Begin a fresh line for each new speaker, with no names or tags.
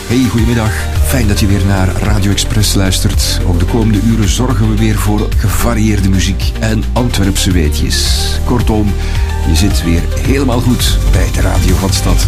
Hey, goedemiddag. Fijn dat je weer naar Radio Express luistert. Ook de komende uren zorgen we weer voor gevarieerde muziek en Antwerpse weetjes. Kortom, je zit weer helemaal goed bij de radio van de stad.